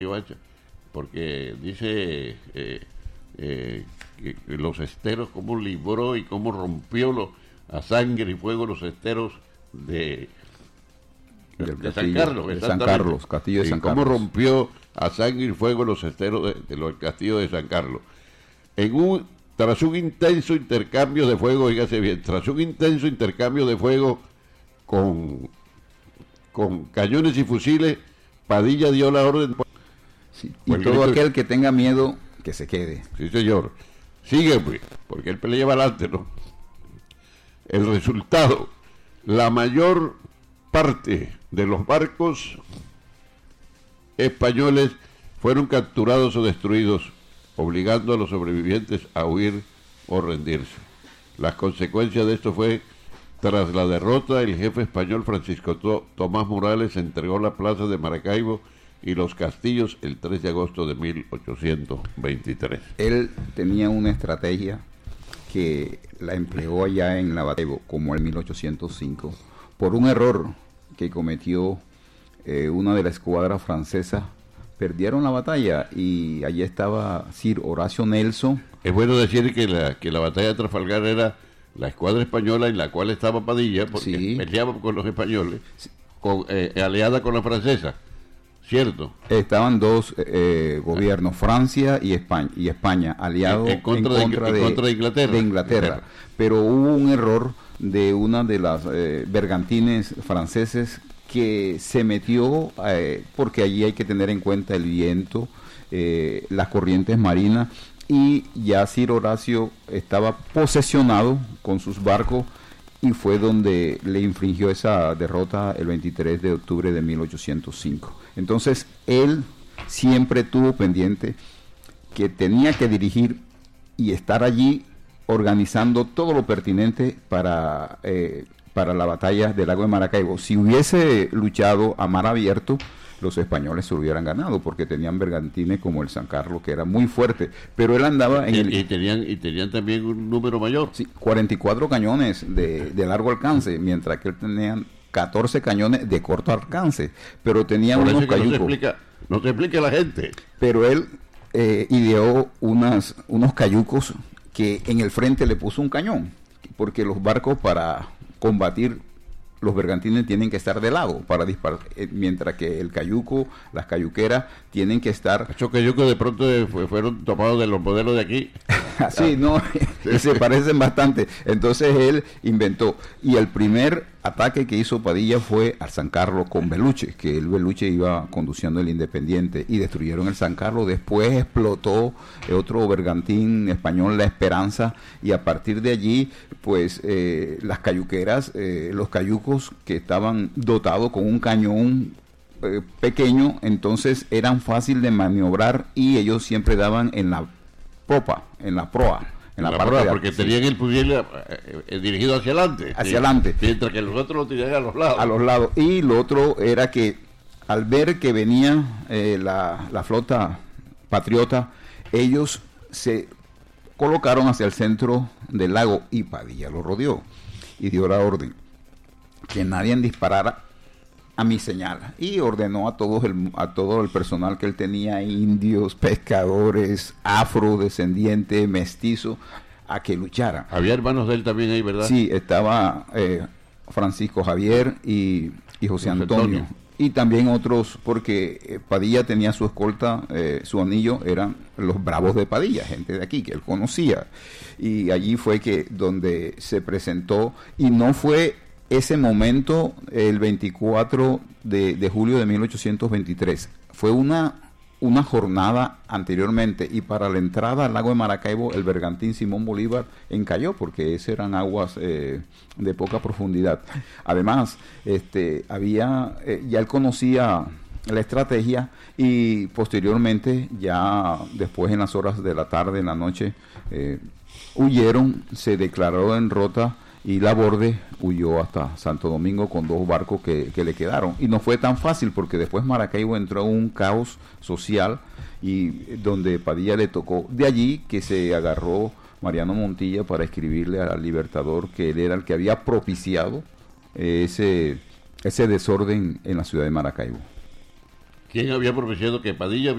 porque dice que los esteros, cómo libró y cómo rompió a sangre y fuego los esteros de San Carlos, de San Carlos, castillo de San Carlos. Cómo rompió a sangre y fuego los esteros del castillo de San Carlos. Tras un intenso intercambio de fuego, fíjese bien, tras un intenso intercambio de fuego con cañones y fusiles, Padilla dio la orden. Sí, y todo aquel que tenga miedo, que se quede. Sí, señor. Sigue, pues, porque él pelea para adelante, ¿no? El resultado, la mayor parte de los barcos españoles fueron capturados o destruidos, obligando a los sobrevivientes a huir o rendirse. Las consecuencias de esto fue, tras la derrota, el jefe español Francisco Tomás Morales entregó la plaza de Maracaibo y los castillos el 3 de agosto de 1823. Él tenía una estrategia que la empleó allá en Maracaibo, como en 1805, por un error que cometió una de la escuadra francesa. Perdieron la batalla y allí estaba Sir Horacio Nelson. Es bueno decir que la batalla de Trafalgar era la escuadra española en la cual estaba Padilla, porque sí, peleaba con los españoles, aliada con la francesa, ¿cierto? Estaban dos gobiernos, Francia y España aliados en contra de Inglaterra. Pero hubo un error de una de las bergantines franceses que se metió, porque allí hay que tener en cuenta el viento, las corrientes marinas, y ya Sir Horacio estaba posesionado con sus barcos y fue donde le infligió esa derrota el 23 de octubre de 1805. Entonces él siempre tuvo pendiente que tenía que dirigir y estar allí organizando todo lo pertinente para la batalla del lago de Maracaibo. Si hubiese luchado a mar abierto, los españoles se hubieran ganado, porque tenían bergantines como el San Carlos, que era muy fuerte, pero él andaba en y tenían también un número mayor. Sí, 44 cañones de largo alcance, mientras que él tenía 14 cañones de corto alcance, pero tenía unos cayucos. No se explica a la gente. Pero él ideó unos cayucos que en el frente le puso un cañón, porque los barcos para combatir los bergantines tienen que estar de lado para disparar, mientras que el cayuco, las cayuqueras tienen que estar... Esos cayucos de pronto fueron tomados de los modelos de aquí. Sí, no, se parecen bastante. Entonces él inventó, y el primer ataque que hizo Padilla fue al San Carlos con Beluche, que el Beluche iba conduciendo el Independiente, y destruyeron el San Carlos. Después explotó otro bergantín español, La Esperanza, y a partir de allí, pues las cayuqueras, los cayucos que estaban dotados con un cañón pequeño, entonces eran fácil de maniobrar, y ellos siempre daban en la popa, en la proa, en la parte proa, porque tenían el fusil dirigido hacia adelante. Hacia adelante. Mientras que los otros lo tiraban a los lados. A los lados. Y lo otro era que al ver que venía la flota patriota, ellos se colocaron hacia el centro del lago, y Padilla lo rodeó y dio la orden que nadie disparara a mi señal, y ordenó a todo el personal que él tenía, indios, pescadores, afrodescendientes, mestizos, a que lucharan. Había hermanos de él también ahí, ¿verdad? Sí, estaba Francisco Javier y José Antonio. Y también otros, porque Padilla tenía su escolta, su anillo, eran los bravos de Padilla, gente de aquí que él conocía. Y allí fue donde se presentó, y no fue ese momento el 24 de julio de 1823. Fue una jornada anteriormente, y para la entrada al lago de Maracaibo el bergantín Simón Bolívar encalló, porque esas eran aguas de poca profundidad. Además, ya él conocía la estrategia, y posteriormente, ya después en las horas de la tarde, en la noche, huyeron, se declaró en rota, y Laborde huyó hasta Santo Domingo con 2 barcos que le quedaron. Y no fue tan fácil, porque después Maracaibo entró en un caos social, y donde Padilla le tocó. De allí que se agarró Mariano Montilla para escribirle al Libertador que él era el que había propiciado ese desorden en la ciudad de Maracaibo. ¿Quién había propiciado que Padilla